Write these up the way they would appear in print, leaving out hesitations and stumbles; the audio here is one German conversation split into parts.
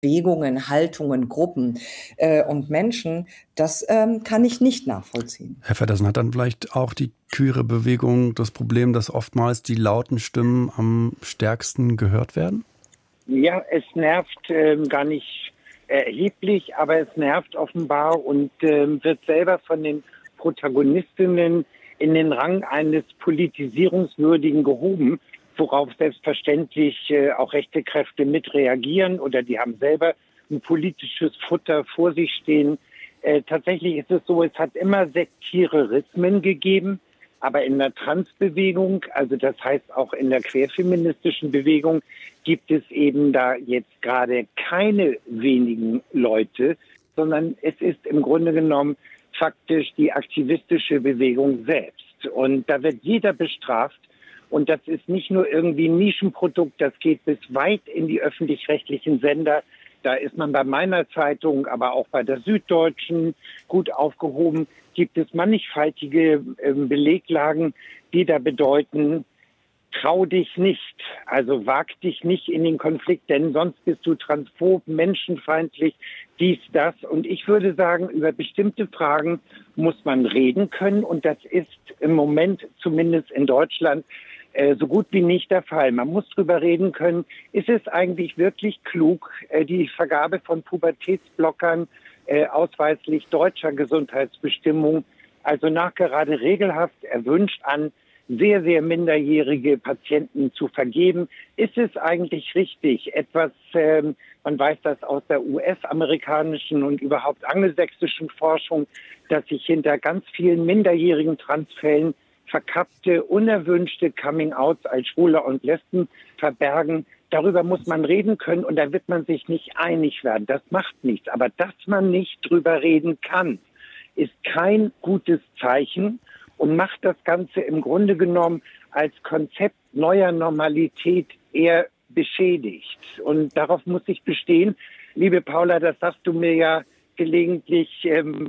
Bewegungen, Haltungen, Gruppen und Menschen, das kann ich nicht nachvollziehen. Herr Feddersen, hat dann vielleicht auch die queere Bewegung das Problem, dass oftmals die lauten Stimmen am stärksten gehört werden? Ja, es nervt gar nicht erheblich, aber es nervt offenbar und wird selber von den Protagonistinnen in den Rang eines Politisierungswürdigen gehoben, worauf selbstverständlich auch rechte Kräfte mit reagieren oder die haben selber ein politisches Futter vor sich stehen. Tatsächlich ist es so, es hat immer Sektiererismen gegeben, aber in der Transbewegung, also das heißt auch in der querfeministischen Bewegung, gibt es eben da jetzt gerade keine wenigen Leute, sondern es ist im Grunde genommen faktisch die aktivistische Bewegung selbst. Und da wird jeder bestraft. Und das ist nicht nur irgendwie ein Nischenprodukt, das geht bis weit in die öffentlich-rechtlichen Sender. Da ist man bei meiner Zeitung, aber auch bei der Süddeutschen gut aufgehoben. Gibt es mannigfaltige Beleglagen, die da bedeuten, trau dich nicht, also wag dich nicht in den Konflikt, denn sonst bist du transphob, menschenfeindlich, dies, das. Und ich würde sagen, über bestimmte Fragen muss man reden können. Und das ist im Moment zumindest in Deutschland so gut wie nicht der Fall. Man muss drüber reden können, ist es eigentlich wirklich klug, die Vergabe von Pubertätsblockern ausweislich deutscher Gesundheitsbestimmung, also nachgerade regelhaft erwünscht an sehr, sehr minderjährige Patienten zu vergeben? Ist es eigentlich richtig, etwas, man weiß das aus der US-amerikanischen und überhaupt angelsächsischen Forschung, dass sich hinter ganz vielen minderjährigen Transfällen verkappte, unerwünschte Coming-outs als Schwule und Lesben verbergen? Darüber muss man reden können und da wird man sich nicht einig werden. Das macht nichts. Aber dass man nicht drüber reden kann, ist kein gutes Zeichen und macht das Ganze im Grunde genommen als Konzept neuer Normalität eher beschädigt. Und darauf muss ich bestehen. Liebe Paula, das sagst du mir ja gelegentlich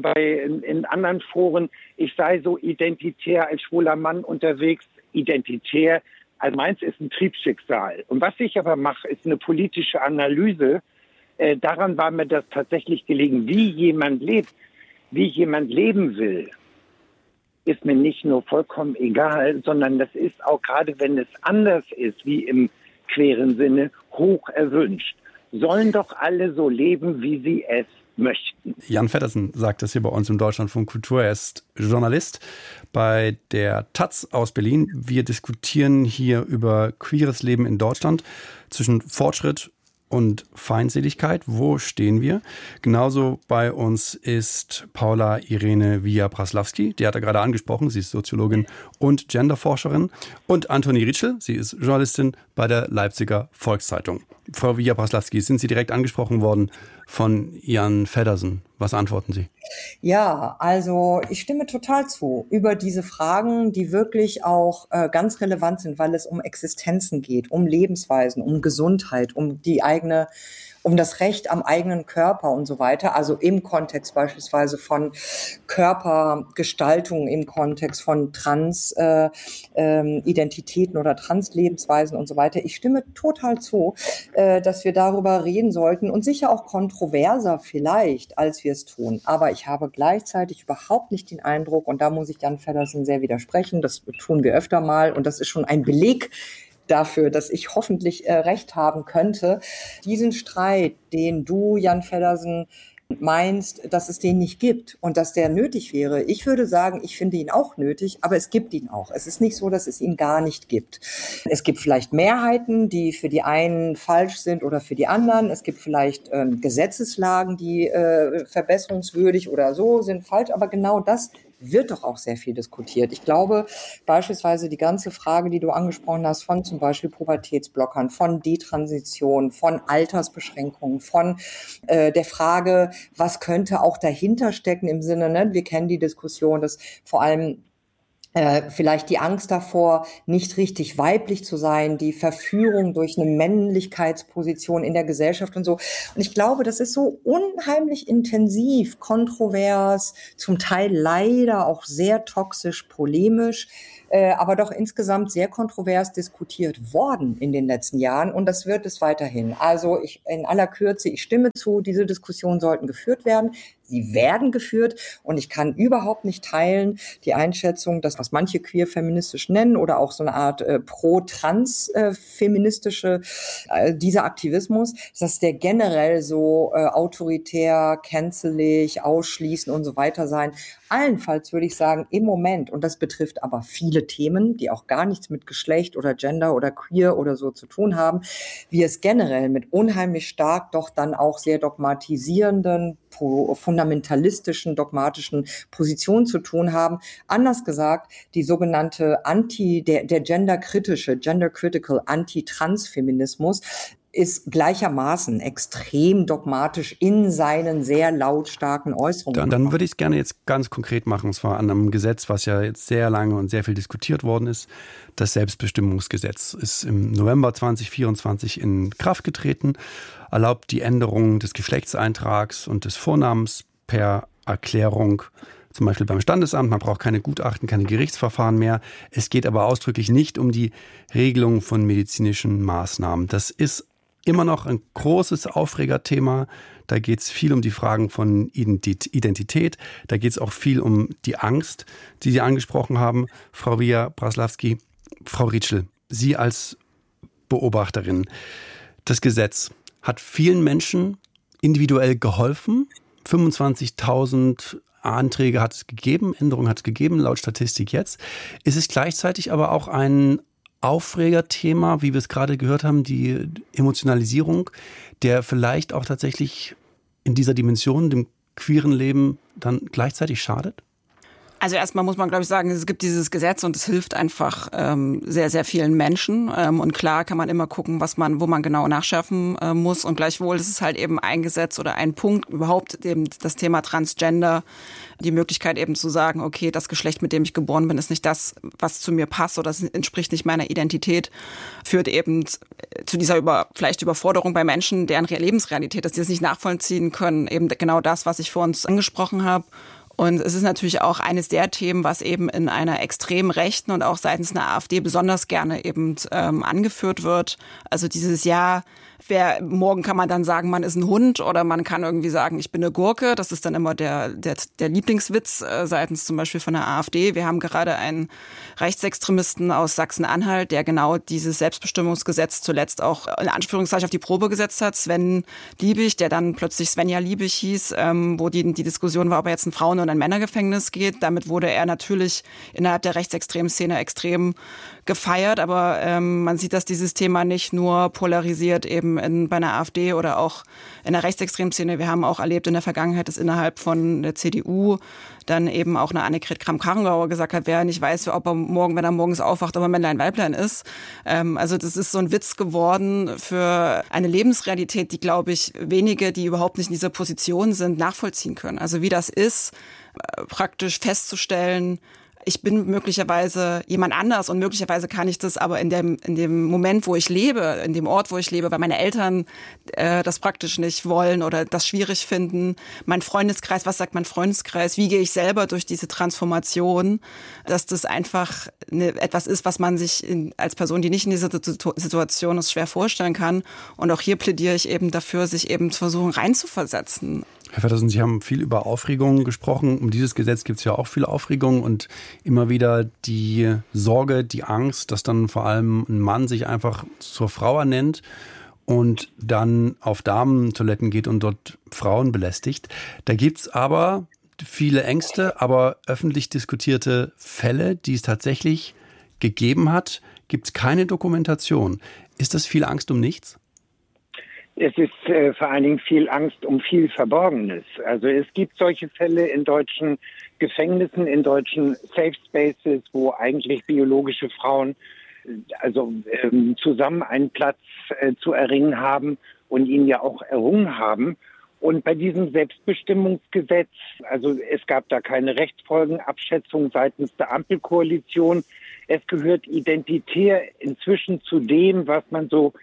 in anderen Foren, ich sei so identitär als schwuler Mann unterwegs, identitär. Also meins ist ein Triebschicksal. Und was ich aber mache, ist eine politische Analyse. Daran war mir das tatsächlich gelegen, wie jemand lebt, wie jemand leben will, ist mir nicht nur vollkommen egal, sondern das ist auch, gerade wenn es anders ist, wie im queeren Sinne, hoch erwünscht. Sollen doch alle so leben, wie sie es möchten. Jan Feddersen sagt das hier bei uns im Deutschlandfunk Kultur. Er ist Journalist bei der taz aus Berlin. Wir diskutieren hier über queeres Leben in Deutschland zwischen Fortschritt und Feindseligkeit. Wo stehen wir? Genauso bei uns ist Paula Irene Villa-Praslawski, die hat er gerade angesprochen, sie ist Soziologin und Genderforscherin. Und Antonie Ritschl, sie ist Journalistin bei der Leipziger Volkszeitung. Frau Villa-Praslawski, sind Sie direkt angesprochen worden von Jan Feddersen? Was antworten Sie? Ja, also ich stimme total zu über diese Fragen, die wirklich auch ganz relevant sind, weil es um Existenzen geht, um Lebensweisen, um Gesundheit, um das Recht am eigenen Körper und so weiter. Also im Kontext beispielsweise von Körpergestaltung, im Kontext von Trans-Identitäten oder Trans-Lebensweisen und so weiter. Ich stimme total zu, dass wir darüber reden sollten und sicher auch kontroverser vielleicht, als wir es tun. Aber ich habe gleichzeitig überhaupt nicht den Eindruck, und da muss ich Jan Feddersen sehr widersprechen, das tun wir öfter mal und das ist schon ein Beleg dafür, dass ich hoffentlich recht haben könnte. Diesen Streit, den du, Jan Feddersen, meinst, dass es den nicht gibt und dass der nötig wäre. Ich würde sagen, ich finde ihn auch nötig, aber es gibt ihn auch. Es ist nicht so, dass es ihn gar nicht gibt. Es gibt vielleicht Mehrheiten, die für die einen falsch sind oder für die anderen. Es gibt vielleicht Gesetzeslagen, die verbesserungswürdig oder so sind falsch, aber genau das wird doch auch sehr viel diskutiert. Ich glaube beispielsweise die ganze Frage, die du angesprochen hast, von zum Beispiel Pubertätsblockern, von Detransition, von Altersbeschränkungen, von der Frage, was könnte auch dahinter stecken im Sinne, ne? Wir kennen die Diskussion, dass vor allem vielleicht die Angst davor, nicht richtig weiblich zu sein, die Verführung durch eine Männlichkeitsposition in der Gesellschaft und so. Und ich glaube, das ist so unheimlich intensiv, kontrovers, zum Teil leider auch sehr toxisch, polemisch, aber doch insgesamt sehr kontrovers diskutiert worden in den letzten Jahren und das wird es weiterhin. Also in aller Kürze, ich stimme zu, diese Diskussionen sollten geführt werden. Sie werden geführt und ich kann überhaupt nicht teilen die Einschätzung, dass was manche queer-feministisch nennen oder auch so eine Art pro-trans-feministische, dieser Aktivismus, dass der generell so autoritär, cancelig, ausschließen und so weiter sein. Allenfalls würde ich sagen, im Moment, und das betrifft aber viele Themen, die auch gar nichts mit Geschlecht oder Gender oder Queer oder so zu tun haben, wir es generell mit unheimlich stark doch dann auch sehr dogmatisierenden, fundamentalistischen, dogmatischen Positionen zu tun haben. Anders gesagt, die sogenannte der genderkritische, gender-critical Anti-Trans-Feminismus ist gleichermaßen extrem dogmatisch in seinen sehr lautstarken Äußerungen. Dann würde ich es gerne jetzt ganz konkret machen, und zwar an einem Gesetz, was ja jetzt sehr lange und sehr viel diskutiert worden ist. Das Selbstbestimmungsgesetz ist im November 2024 in Kraft getreten, erlaubt die Änderung des Geschlechtseintrags und des Vornamens per Erklärung, zum Beispiel beim Standesamt. Man braucht keine Gutachten, keine Gerichtsverfahren mehr. Es geht aber ausdrücklich nicht um die Regelung von medizinischen Maßnahmen. Das ist immer noch ein großes Aufregerthema. Da geht es viel um die Fragen von Identität. Da geht es auch viel um die Angst, die Sie angesprochen haben, Frau Wija-Braslawski. Frau Rietschel, Sie als Beobachterin, das Gesetz hat vielen Menschen individuell geholfen. 25.000 Anträge hat es gegeben, Änderungen hat es gegeben, laut Statistik jetzt. Ist es gleichzeitig aber auch ein Aufregerthema, wie wir es gerade gehört haben, die Emotionalisierung, der vielleicht auch tatsächlich in dieser Dimension, dem queeren Leben, dann gleichzeitig schadet? Also erstmal muss man, glaube ich, sagen, es gibt dieses Gesetz und es hilft einfach sehr, sehr vielen Menschen. Und klar kann man immer gucken, wo man genau nachschärfen muss. Und gleichwohl ist es halt eben ein Gesetz oder ein Punkt, überhaupt eben das Thema Transgender, die Möglichkeit eben zu sagen, okay, das Geschlecht, mit dem ich geboren bin, ist nicht das, was zu mir passt oder das entspricht nicht meiner Identität, führt eben zu dieser vielleicht Überforderung bei Menschen, deren Lebensrealität ist, die das nicht nachvollziehen können. Eben genau das, was ich vor uns angesprochen habe. Und es ist natürlich auch eines der Themen, was eben in einer extrem rechten und auch seitens einer AfD besonders gerne eben angeführt wird. Also dieses Jahr, morgen kann man dann sagen, man ist ein Hund oder man kann irgendwie sagen, ich bin eine Gurke. Das ist dann immer der Lieblingswitz seitens zum Beispiel von der AfD. Wir haben gerade einen Rechtsextremisten aus Sachsen-Anhalt, der genau dieses Selbstbestimmungsgesetz zuletzt auch in Anführungszeichen auf die Probe gesetzt hat. Sven Liebig, der dann plötzlich Svenja Liebig hieß, wo die Diskussion war, ob er jetzt ein Frauen- oder ein Männergefängnis geht. Damit wurde er natürlich innerhalb der rechtsextremen Szene extrem gefeiert, aber man sieht, dass dieses Thema nicht nur polarisiert eben bei einer AfD oder auch in der rechtsextremen Szene. Wir haben auch erlebt in der Vergangenheit, dass innerhalb von der CDU dann eben auch eine Annegret Kramp-Karrenbauer gesagt hat, wer nicht weiß, wenn er morgens aufwacht, ob er Männlein, Weiblein ist. Also das ist so ein Witz geworden für eine Lebensrealität, die, glaube ich, wenige, die überhaupt nicht in dieser Position sind, nachvollziehen können. Also wie das ist, praktisch festzustellen, ich bin möglicherweise jemand anders und möglicherweise kann ich das aber in dem Moment, wo ich lebe, in dem Ort, wo ich lebe, weil meine Eltern das praktisch nicht wollen oder das schwierig finden. Mein Freundeskreis, was sagt mein Freundeskreis? Wie gehe ich selber durch diese Transformation? Dass das einfach etwas ist, was man sich als Person, die nicht in dieser Situation ist, schwer vorstellen kann. Und auch hier plädiere ich eben dafür, sich eben zu versuchen, reinzuversetzen. Herr Feddersen, Sie haben viel über Aufregung gesprochen. Um dieses Gesetz gibt es ja auch viel Aufregung und immer wieder die Sorge, die Angst, dass dann vor allem ein Mann sich einfach zur Frau ernennt und dann auf Damentoiletten geht und dort Frauen belästigt. Da gibt es aber viele Ängste, aber öffentlich diskutierte Fälle, die es tatsächlich gegeben hat, gibt es keine Dokumentation. Ist das viel Angst um nichts? Es ist vor allen Dingen viel Angst um viel Verborgenes. Also es gibt solche Fälle in deutschen Gefängnissen, in deutschen Safe Spaces, wo eigentlich biologische Frauen zusammen einen Platz zu erringen haben und ihn ja auch errungen haben. Und bei diesem Selbstbestimmungsgesetz, also es gab da keine Rechtsfolgenabschätzung seitens der Ampelkoalition. Es gehört identitär inzwischen zu dem, was man so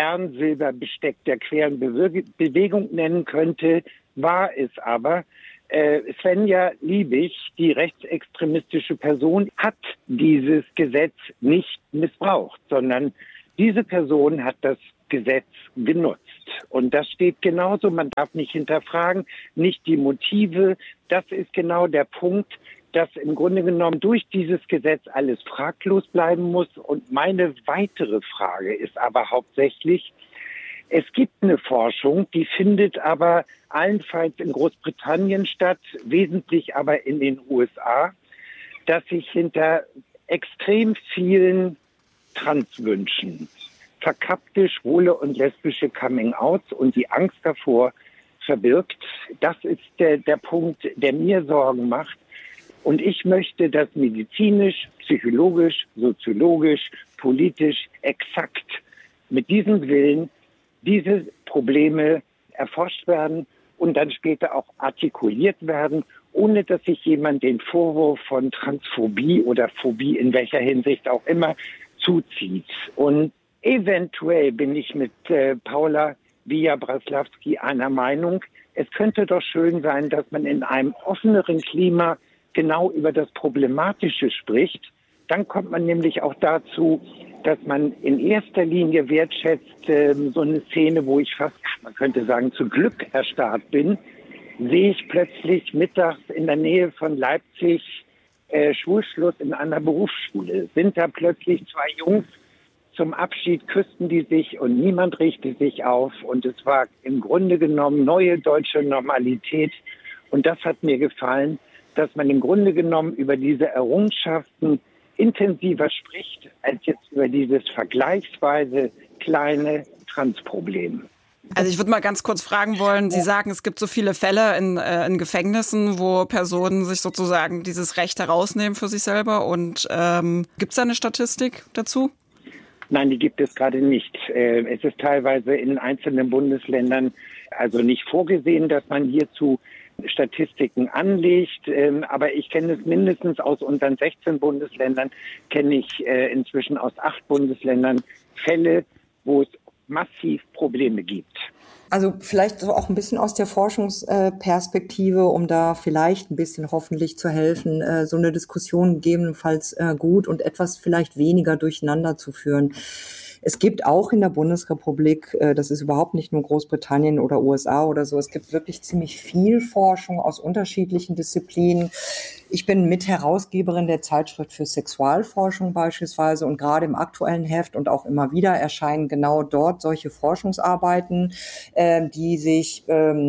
Kernsilberbesteck der queeren Bewegung nennen könnte, war es aber. Svenja Liebig, die rechtsextremistische Person, hat dieses Gesetz nicht missbraucht, sondern diese Person hat das Gesetz genutzt. Und das steht genauso, man darf nicht hinterfragen, nicht die Motive. Das ist genau der Punkt, dass im Grunde genommen durch dieses Gesetz alles fraglos bleiben muss. Und meine weitere Frage ist aber hauptsächlich, es gibt eine Forschung, die findet aber allenfalls in Großbritannien statt, wesentlich aber in den USA, dass sich hinter extrem vielen Transwünschen verkappte schwule und lesbische Coming-outs und die Angst davor verbirgt. Das ist der Punkt, der mir Sorgen macht. Und ich möchte, dass medizinisch, psychologisch, soziologisch, politisch exakt mit diesem Willen diese Probleme erforscht werden und dann später auch artikuliert werden, ohne dass sich jemand den Vorwurf von Transphobie oder Phobie in welcher Hinsicht auch immer zuzieht. Und eventuell bin ich mit Paula Wija-Braslawski einer Meinung. Es könnte doch schön sein, dass man in einem offeneren Klima genau über das Problematische spricht. Dann kommt man nämlich auch dazu, dass man in erster Linie wertschätzt, so eine Szene, wo ich fast, man könnte sagen, zu Glück erstarrt bin, sehe ich plötzlich mittags in der Nähe von Leipzig Schulschluss in einer Berufsschule. Sind da plötzlich zwei Jungs, zum Abschied küssten die sich und niemand richtete sich auf. Und es war im Grunde genommen neue deutsche Normalität. Und das hat mir gefallen, dass man im Grunde genommen über diese Errungenschaften intensiver spricht, als jetzt über dieses vergleichsweise kleine Transproblem. Also ich würde mal ganz kurz fragen wollen, Sie sagen, es gibt so viele Fälle in Gefängnissen, wo Personen sich sozusagen dieses Recht herausnehmen für sich selber. Und gibt es da eine Statistik dazu? Nein, die gibt es gerade nicht. Es ist teilweise in einzelnen Bundesländern also nicht vorgesehen, dass man hierzu Statistiken anlegt, aber ich kenne es mindestens aus unseren 16 Bundesländern, kenne ich inzwischen aus 8 Bundesländern Fälle, wo es massiv Probleme gibt. Also vielleicht so auch ein bisschen aus der Forschungsperspektive, um da vielleicht ein bisschen hoffentlich zu helfen, so eine Diskussion gegebenenfalls gut und etwas vielleicht weniger durcheinander zu führen. Es gibt auch in der Bundesrepublik, das ist überhaupt nicht nur Großbritannien oder USA oder so, es gibt wirklich ziemlich viel Forschung aus unterschiedlichen Disziplinen. Ich bin Mitherausgeberin der Zeitschrift für Sexualforschung beispielsweise und gerade im aktuellen Heft und auch immer wieder erscheinen genau dort solche Forschungsarbeiten, die sich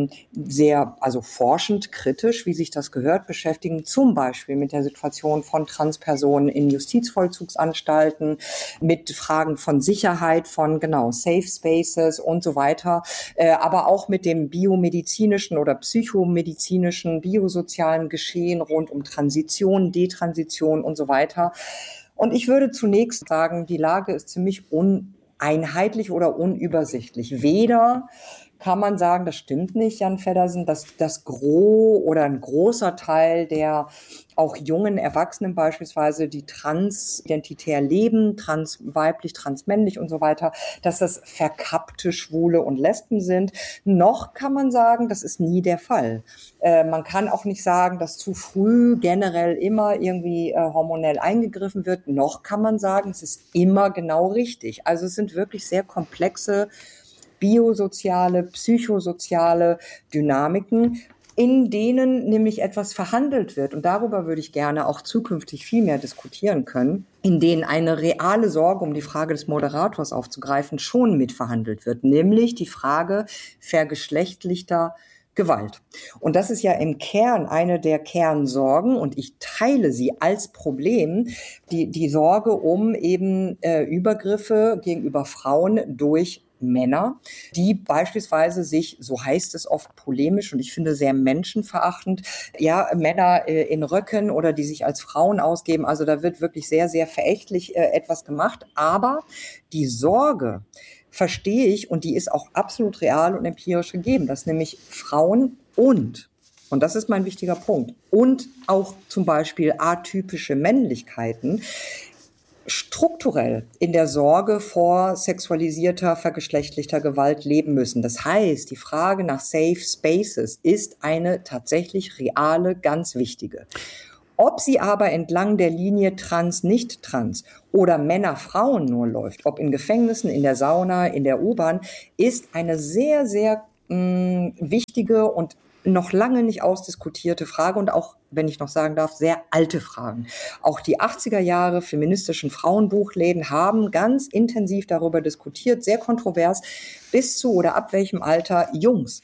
sehr, also forschend, kritisch, wie sich das gehört, beschäftigen, zum Beispiel mit der Situation von Transpersonen in Justizvollzugsanstalten, mit Fragen von Sicherheit, von Safe Spaces und so weiter, aber auch mit dem biomedizinischen oder psychomedizinischen, biosozialen Geschehen rund um Transition, Detransition und so weiter. Und ich würde zunächst sagen, die Lage ist ziemlich uneinheitlich oder unübersichtlich. Weder kann man sagen, das stimmt nicht, Jan Feddersen, dass das Gros oder ein großer Teil der auch jungen Erwachsenen beispielsweise, die transidentitär leben, transweiblich, transmännlich und so weiter, dass das verkappte Schwule und Lesben sind. Noch kann man sagen, das ist nie der Fall. Man kann auch nicht sagen, dass zu früh generell immer irgendwie hormonell eingegriffen wird. Noch kann man sagen, es ist immer genau richtig. Also es sind wirklich sehr komplexe biosoziale, psychosoziale Dynamiken, in denen nämlich etwas verhandelt wird. Und darüber würde ich gerne auch zukünftig viel mehr diskutieren können, in denen eine reale Sorge, um die Frage des Moderators aufzugreifen, schon mitverhandelt wird, nämlich die Frage vergeschlechtlichter Gewalt. Und das ist ja im Kern eine der Kernsorgen und ich teile sie als Problem, die Sorge um eben Übergriffe gegenüber Frauen durch Männer, die beispielsweise sich, so heißt es oft polemisch und ich finde sehr menschenverachtend, ja, Männer in Röcken oder die sich als Frauen ausgeben. Also da wird wirklich sehr, sehr verächtlich etwas gemacht. Aber die Sorge verstehe ich und die ist auch absolut real und empirisch gegeben, dass nämlich Frauen und das ist mein wichtiger Punkt, und auch zum Beispiel atypische Männlichkeiten strukturell in der Sorge vor sexualisierter, vergeschlechtlichter Gewalt leben müssen. Das heißt, die Frage nach Safe Spaces ist eine tatsächlich reale, ganz wichtige. Ob sie aber entlang der Linie Trans, nicht Trans oder Männer, Frauen nur läuft, ob in Gefängnissen, in der Sauna, in der U-Bahn, ist eine sehr, sehr wichtige und noch lange nicht ausdiskutierte Frage und auch, wenn ich noch sagen darf, sehr alte Fragen. Auch die 80er Jahre feministischen Frauenbuchläden haben ganz intensiv darüber diskutiert, sehr kontrovers, bis zu oder ab welchem Alter Jungs,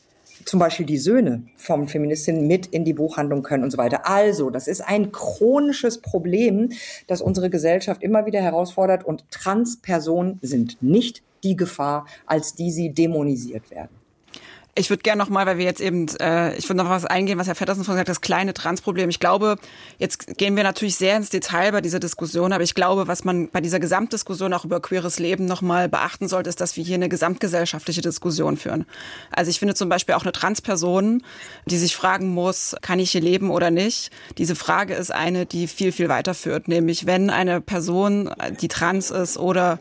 zum Beispiel die Söhne von Feministinnen, mit in die Buchhandlung können und so weiter. Also, das ist ein chronisches Problem, das unsere Gesellschaft immer wieder herausfordert, und Transpersonen sind nicht die Gefahr, als die sie dämonisiert werden. Ich würde gerne noch mal, weil wir jetzt eben, ich würde noch was eingehen, was Herr Feddersen vorhin gesagt hat, das kleine Transproblem. Ich glaube, jetzt gehen wir natürlich sehr ins Detail bei dieser Diskussion, aber ich glaube, was man bei dieser Gesamtdiskussion auch über queeres Leben noch mal beachten sollte, ist, dass wir hier eine gesamtgesellschaftliche Diskussion führen. Also ich finde zum Beispiel auch eine Transperson, die sich fragen muss, kann ich hier leben oder nicht? Diese Frage ist eine, die viel, viel weiter führt. Nämlich, wenn eine Person, die trans ist oder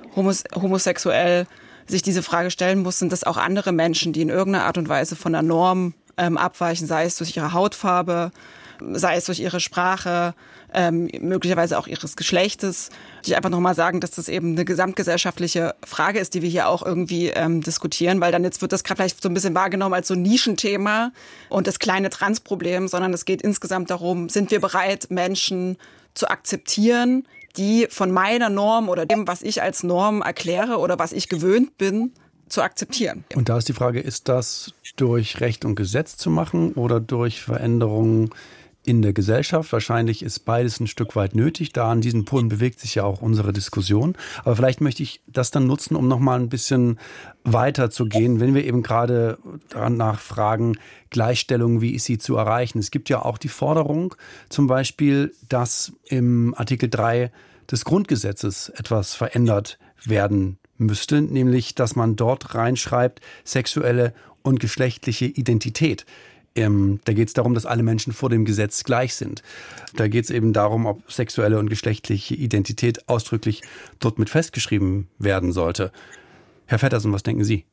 homosexuell, sich diese Frage stellen muss, sind das auch andere Menschen, die in irgendeiner Art und Weise von der Norm abweichen, sei es durch ihre Hautfarbe, sei es durch ihre Sprache, möglicherweise auch ihres Geschlechtes. Ich einfach nochmal sagen, dass das eben eine gesamtgesellschaftliche Frage ist, die wir hier auch irgendwie diskutieren, weil dann jetzt wird das gerade vielleicht so ein bisschen wahrgenommen als so ein Nischenthema und das kleine Transproblem, sondern es geht insgesamt darum, sind wir bereit, Menschen zu akzeptieren, die von meiner Norm oder dem, was ich als Norm erkläre oder was ich gewöhnt bin, zu akzeptieren. Und da ist die Frage, ist das durch Recht und Gesetz zu machen oder durch Veränderungen in der Gesellschaft? Wahrscheinlich ist beides ein Stück weit nötig. Da an diesen Polen bewegt sich ja auch unsere Diskussion. Aber vielleicht möchte ich das dann nutzen, um noch mal ein bisschen weiter zu gehen, wenn wir eben gerade daran nachfragen, Gleichstellung, wie ist sie zu erreichen? Es gibt ja auch die Forderung, zum Beispiel, dass im Artikel 3 des Grundgesetzes etwas verändert werden müsste, nämlich, dass man dort reinschreibt, sexuelle und geschlechtliche Identität. Da geht es darum, dass alle Menschen vor dem Gesetz gleich sind. Da geht es eben darum, ob sexuelle und geschlechtliche Identität ausdrücklich dort mit festgeschrieben werden sollte. Herr Feddersen, was denken Sie?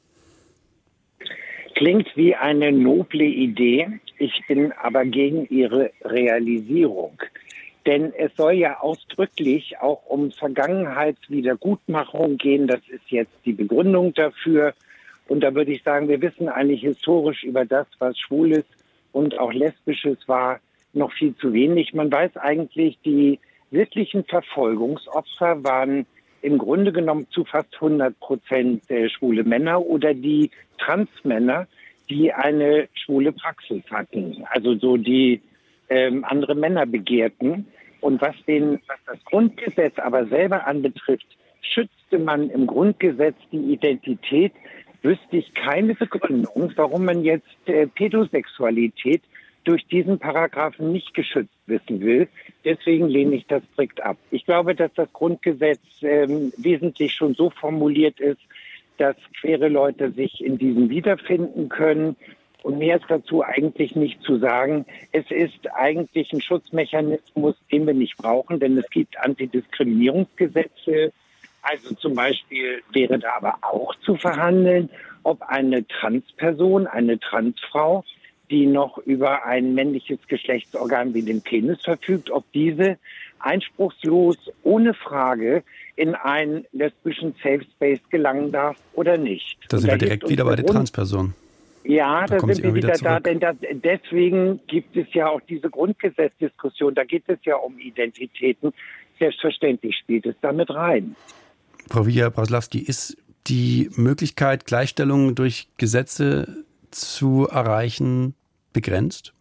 Klingt wie eine noble Idee. Ich bin aber gegen ihre Realisierung. Denn es soll ja ausdrücklich auch um Vergangenheitswiedergutmachung gehen. Das ist jetzt die Begründung dafür. Und da würde ich sagen, wir wissen eigentlich historisch über das, was Schwules und auch Lesbisches war, noch viel zu wenig. Man weiß eigentlich, die wirklichen Verfolgungsopfer waren im Grunde genommen zu fast 100% schwule Männer oder die Transmänner, die eine schwule Praxis hatten. Also so die andere Männer begehrten. Und was das Grundgesetz aber selber anbetrifft, schützte man im Grundgesetz die Identität, wüsste ich keine Begründung, warum man jetzt Pädosexualität durch diesen Paragraphen nicht geschützt wissen will. Deswegen lehne ich das strikt ab. Ich glaube, dass das Grundgesetz wesentlich schon so formuliert ist, dass queere Leute sich in diesem wiederfinden können. Und mehr ist dazu eigentlich nicht zu sagen. Es ist eigentlich ein Schutzmechanismus, den wir nicht brauchen, denn es gibt Antidiskriminierungsgesetze. Also zum Beispiel wäre da aber auch zu verhandeln, ob eine Transperson, eine Transfrau, die noch über ein männliches Geschlechtsorgan wie den Penis verfügt, ob diese einspruchslos, ohne Frage, in einen lesbischen Safe Space gelangen darf oder nicht. Da sind wir direkt wieder bei der Transperson. Ja, da sind wir wieder da, denn deswegen gibt es ja auch diese Grundgesetzdiskussion, da geht es ja um Identitäten. Selbstverständlich spielt es damit rein. Frau Wigia-Braslawski, ist die Möglichkeit, Gleichstellung durch Gesetze zu erreichen, begrenzt?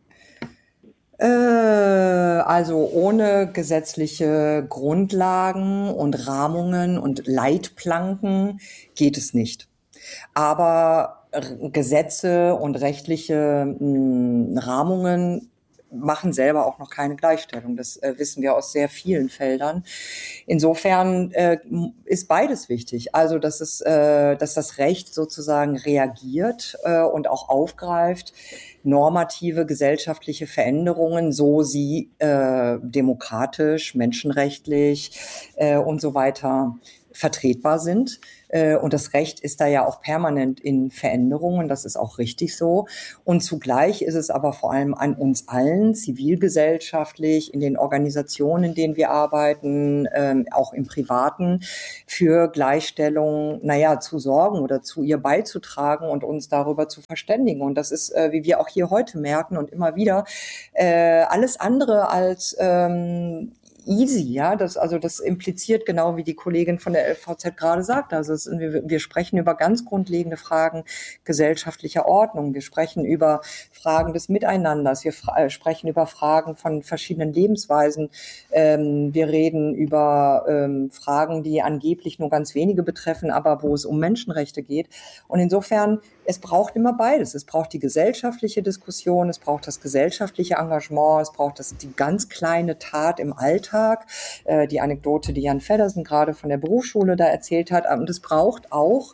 Also ohne gesetzliche Grundlagen und Rahmungen und Leitplanken geht es nicht. Aber Gesetze und rechtliche Rahmungen machen selber auch noch keine Gleichstellung. Das wissen wir aus sehr vielen Feldern. Insofern ist beides wichtig. Also, dass das Recht sozusagen reagiert und auch aufgreift, normative gesellschaftliche Veränderungen, so sie demokratisch, menschenrechtlich und so weiter vertretbar sind. Und das Recht ist da ja auch permanent in Veränderungen, das ist auch richtig so. Und zugleich ist es aber vor allem an uns allen, zivilgesellschaftlich, in den Organisationen, in denen wir arbeiten, auch im Privaten, für Gleichstellung, zu sorgen oder zu ihr beizutragen und uns darüber zu verständigen. Und das ist, wie wir auch hier heute merken und immer wieder, alles andere als easy, ja, das impliziert genau, wie die Kollegin von der LVZ gerade sagt. Also wir sprechen über ganz grundlegende Fragen gesellschaftlicher Ordnung. Wir sprechen über Fragen des Miteinanders. Wir sprechen über Fragen von verschiedenen Lebensweisen. Wir reden über Fragen, die angeblich nur ganz wenige betreffen, aber wo es um Menschenrechte geht. Und insofern, es braucht immer beides. Es braucht die gesellschaftliche Diskussion, es braucht das gesellschaftliche Engagement, es braucht die ganz kleine Tat im Alltag, die Anekdote, die Jan Feddersen gerade von der Berufsschule da erzählt hat. Und es braucht auch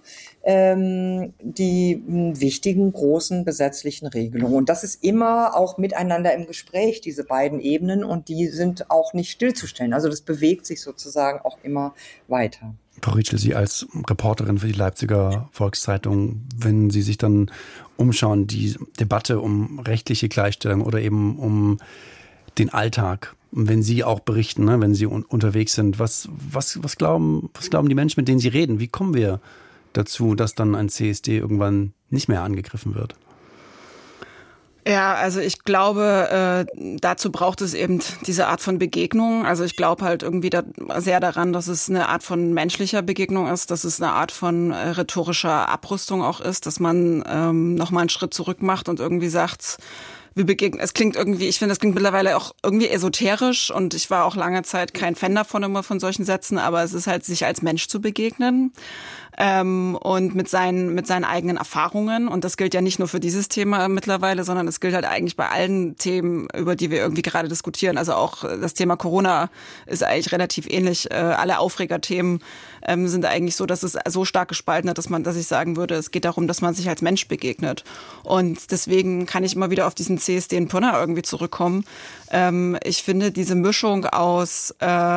die wichtigen, großen gesetzlichen Regelungen. Und das ist immer auch miteinander im Gespräch, diese beiden Ebenen, und die sind auch nicht stillzustellen. Also das bewegt sich sozusagen auch immer weiter. Frau Rietschel, Sie als Reporterin für die Leipziger Volkszeitung, wenn Sie sich dann umschauen, die Debatte um rechtliche Gleichstellung oder eben um den Alltag, wenn Sie auch berichten, ne, wenn Sie unterwegs sind, was glauben die Menschen, mit denen Sie reden? Wie kommen wir dazu, dass dann ein CSD irgendwann nicht mehr angegriffen wird? Ja, also ich glaube, dazu braucht es eben diese Art von Begegnung. Also ich glaube halt irgendwie sehr daran, dass es eine Art von menschlicher Begegnung ist, dass es eine Art von rhetorischer Abrüstung auch ist, dass man nochmal einen Schritt zurück macht und irgendwie sagt, wir begegnen. Es klingt irgendwie, ich finde, das klingt mittlerweile auch irgendwie esoterisch, und ich war auch lange Zeit kein Fan davon, immer von solchen Sätzen, aber es ist halt, sich als Mensch zu begegnen. Und mit seinen eigenen Erfahrungen. Und das gilt ja nicht nur für dieses Thema mittlerweile, sondern es gilt halt eigentlich bei allen Themen, über die wir irgendwie gerade diskutieren. Also auch das Thema Corona ist eigentlich relativ ähnlich. Alle Aufregerthemen sind eigentlich so, dass es so stark gespalten hat, dass ich sagen würde, es geht darum, dass man sich als Mensch begegnet. Und deswegen kann ich immer wieder auf diesen CSD in Pirna irgendwie zurückkommen. Ich finde diese Mischung aus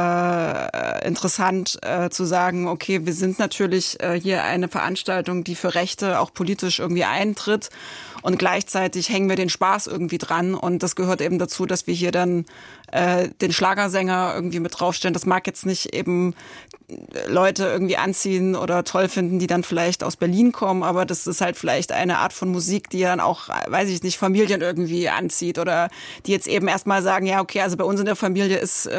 interessant zu sagen, okay, wir sind natürlich hier eine Veranstaltung, die für Rechte auch politisch irgendwie eintritt, und gleichzeitig hängen wir den Spaß irgendwie dran, und das gehört eben dazu, dass wir hier dann den Schlagersänger irgendwie mit draufstellen. Das mag jetzt nicht eben Leute irgendwie anziehen oder toll finden, die dann vielleicht aus Berlin kommen, aber das ist halt vielleicht eine Art von Musik, die dann auch, weiß ich nicht, Familien irgendwie anzieht, oder die jetzt eben erstmal sagen, ja, okay, also bei uns in der Familie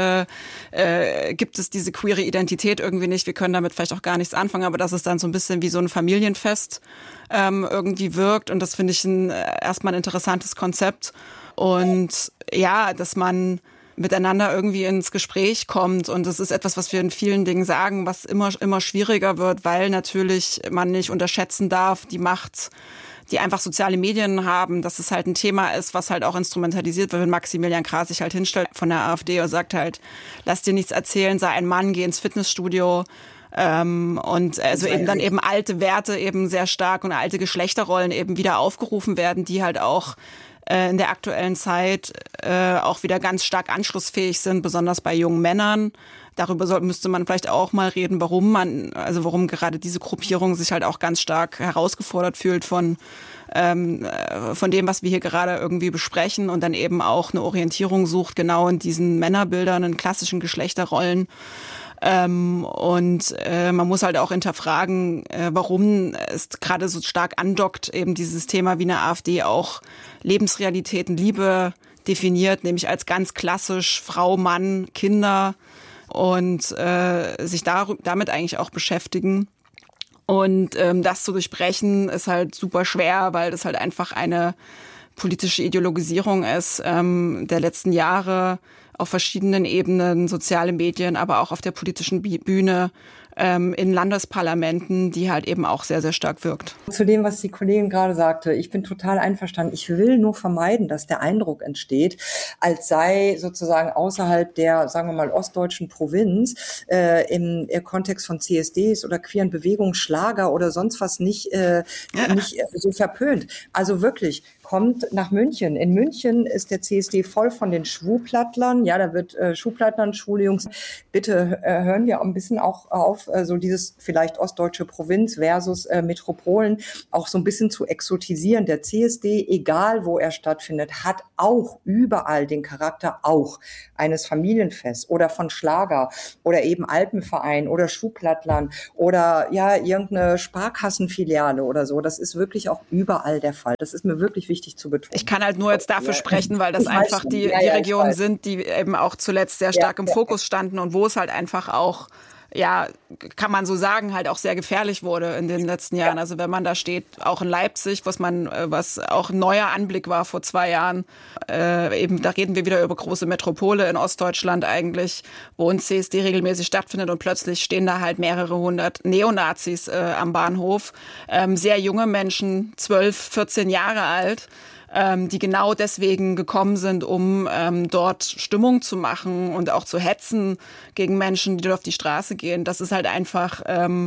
gibt es diese queere Identität irgendwie nicht, wir können damit vielleicht auch gar nichts anfangen, aber dass es dann so ein bisschen wie so ein Familienfest irgendwie wirkt, und das finde ich erstmal ein interessantes Konzept. Und ja, dass man miteinander irgendwie ins Gespräch kommt, und das ist etwas, was wir in vielen Dingen sagen, was immer schwieriger wird, weil natürlich man nicht unterschätzen darf, die Macht, die einfach soziale Medien haben, dass es halt ein Thema ist, was halt auch instrumentalisiert wird, wenn Maximilian Krah sich halt hinstellt von der AfD und sagt halt, lass dir nichts erzählen, sei ein Mann, geh ins Fitnessstudio. Und also eben dann eben alte Werte eben sehr stark und alte Geschlechterrollen eben wieder aufgerufen werden, die halt auch in der aktuellen Zeit auch wieder ganz stark anschlussfähig sind, besonders bei jungen Männern. Darüber müsste man vielleicht auch mal reden, warum gerade diese Gruppierung sich halt auch ganz stark herausgefordert fühlt von dem, was wir hier gerade irgendwie besprechen, und dann eben auch eine Orientierung sucht, genau in diesen Männerbildern, in klassischen Geschlechterrollen. Und man muss halt auch hinterfragen, warum es gerade so stark andockt, eben dieses Thema wie eine AfD auch Lebensrealitäten, Liebe definiert, nämlich als ganz klassisch Frau, Mann, Kinder, und sich damit eigentlich auch beschäftigen. Und das zu durchbrechen ist halt super schwer, weil das halt einfach eine politische Ideologisierung ist der letzten Jahre auf verschiedenen Ebenen, soziale Medien, aber auch auf der politischen Bühne, in Landesparlamenten, die halt eben auch sehr, sehr stark wirkt. Zu dem, was die Kollegin gerade sagte, ich bin total einverstanden. Ich will nur vermeiden, dass der Eindruck entsteht, als sei sozusagen außerhalb der, sagen wir mal, ostdeutschen Provinz im Kontext von CSDs oder queeren Bewegungen, Schlager oder sonst was nicht so verpönt. Also wirklich, kommt nach München. In München ist der CSD voll von den Schwuplattlern. Ja, da wird Schwuplattlern, schwule Jungs. Bitte hören wir ein bisschen auch auf, so dieses vielleicht ostdeutsche Provinz versus Metropolen auch so ein bisschen zu exotisieren. Der CSD, egal wo er stattfindet, hat auch überall den Charakter auch eines Familienfests oder von Schlager oder eben Alpenverein oder Schwuplattlern oder ja, irgendeine Sparkassenfiliale oder so. Das ist wirklich auch überall der Fall. Das ist mir wirklich wichtig zu betonen. Ich kann halt nur jetzt dafür sprechen, weil das einfach die Regionen sind, die eben auch zuletzt sehr stark im Fokus standen und wo es halt einfach auch, ja, kann man so sagen, halt auch sehr gefährlich wurde in den letzten Jahren. Also wenn man da steht, auch in Leipzig, was auch ein neuer Anblick war vor 2 Jahren, eben da reden wir wieder über große Metropole in Ostdeutschland eigentlich, wo ein CSD regelmäßig stattfindet und plötzlich stehen da halt mehrere hundert Neonazis am Bahnhof, sehr junge Menschen, 12, 14 Jahre alt, die genau deswegen gekommen sind, um dort Stimmung zu machen und auch zu hetzen gegen Menschen, die dort auf die Straße gehen. Das ist halt einfach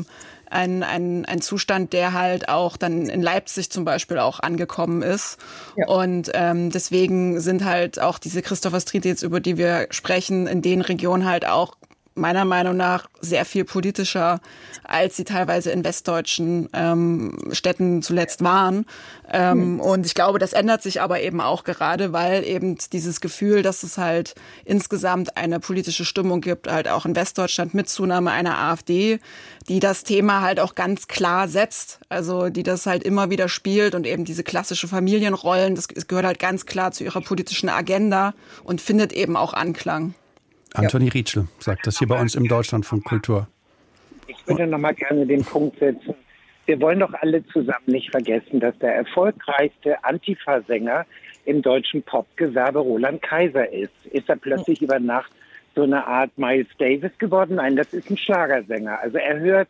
ein Zustand, der halt auch dann in Leipzig zum Beispiel auch angekommen ist. Ja. Und deswegen sind halt auch diese Christopher Street, jetzt über die wir sprechen, in den Regionen halt auch meiner Meinung nach sehr viel politischer, als sie teilweise in westdeutschen Städten zuletzt waren. Und ich glaube, das ändert sich aber eben auch gerade, weil eben dieses Gefühl, dass es halt insgesamt eine politische Stimmung gibt, halt auch in Westdeutschland mit Zunahme einer AfD, die das Thema halt auch ganz klar setzt. Also die das halt immer wieder spielt und eben diese klassische Familienrollen, das gehört halt ganz klar zu ihrer politischen Agenda und findet eben auch Anklang. Antoni Rietschel sagt das hier bei uns im Deutschlandfunk Kultur. Ich würde noch mal gerne den Punkt setzen. Wir wollen doch alle zusammen nicht vergessen, dass der erfolgreichste Antifa-Sänger im deutschen Popgewerbe Roland Kaiser ist. Ist er plötzlich über Nacht so eine Art Miles Davis geworden? Nein, das ist ein Schlagersänger. Also er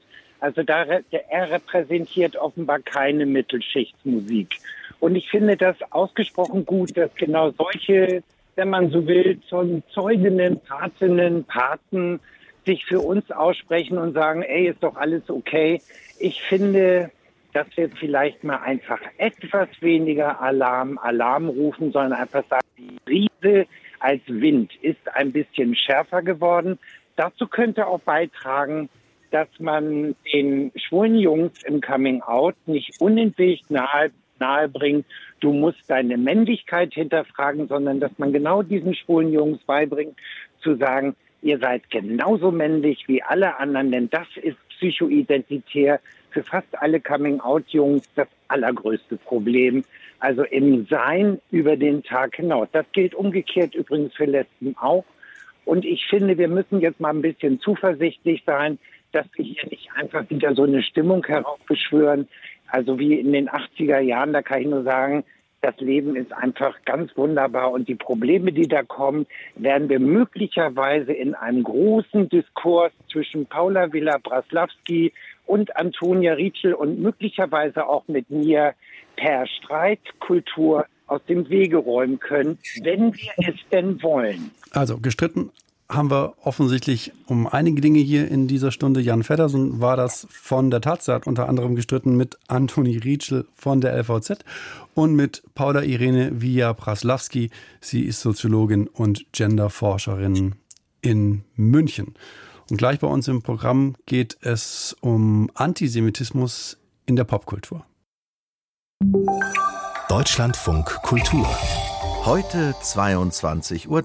repräsentiert offenbar keine Mittelschichtsmusik. Und ich finde das ausgesprochen gut, dass genau solche, wenn man so will, Zeuginnen, Patinnen, Paten sich für uns aussprechen und sagen, ey, ist doch alles okay. Ich finde, dass wir vielleicht mal einfach etwas weniger Alarm rufen, sondern einfach sagen, die Brise als Wind ist ein bisschen schärfer geworden. Dazu könnte auch beitragen, dass man den schwulen Jungs im Coming Out nicht unentwegt nahe bringt, du musst deine Männlichkeit hinterfragen, sondern dass man genau diesen schwulen Jungs beibringt, zu sagen, ihr seid genauso männlich wie alle anderen, denn das ist psychoidentitär für fast alle Coming-out-Jungs das allergrößte Problem. Also im Sein über den Tag hinaus. Das gilt umgekehrt übrigens für Lesben auch. Und ich finde, wir müssen jetzt mal ein bisschen zuversichtlich sein, dass wir hier nicht einfach wieder so eine Stimmung heraufbeschwören. Also wie in den 80er Jahren, da kann ich nur sagen, das Leben ist einfach ganz wunderbar und die Probleme, die da kommen, werden wir möglicherweise in einem großen Diskurs zwischen Paula Villa-Braslavsky und Antonia Rietschel und möglicherweise auch mit mir per Streitkultur aus dem Wege räumen können, wenn wir es denn wollen. Also gestritten haben wir offensichtlich um einige Dinge hier in dieser Stunde. Jan Feddersen war das von der Taz, hat unter anderem gestritten mit Antoni Rietschel von der LVZ und mit Paula Irene Villa-Braslavsky. Sie ist Soziologin und Genderforscherin in München. Und gleich bei uns im Programm geht es um Antisemitismus in der Popkultur. Deutschlandfunk Kultur. Heute 22:30 Uhr.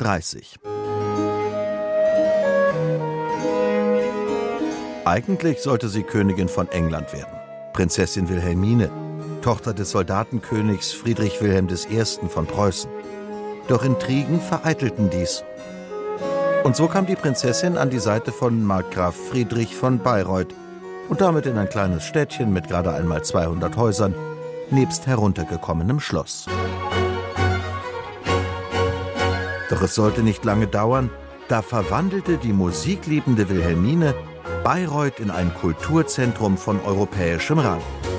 Eigentlich sollte sie Königin von England werden. Prinzessin Wilhelmine, Tochter des Soldatenkönigs Friedrich Wilhelm I. von Preußen. Doch Intrigen vereitelten dies. Und so kam die Prinzessin an die Seite von Markgraf Friedrich von Bayreuth und damit in ein kleines Städtchen mit gerade einmal 200 Häusern, nebst heruntergekommenem Schloss. Doch es sollte nicht lange dauern, da verwandelte die musikliebende Wilhelmine Bayreuth in ein Kulturzentrum von europäischem Rang.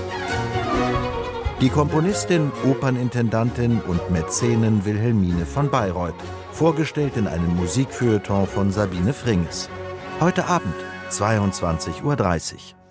Die Komponistin, Opernintendantin und Mäzenin Wilhelmine von Bayreuth, vorgestellt in einem Musikfeuilleton von Sabine Fringes. Heute Abend, 22:30 Uhr.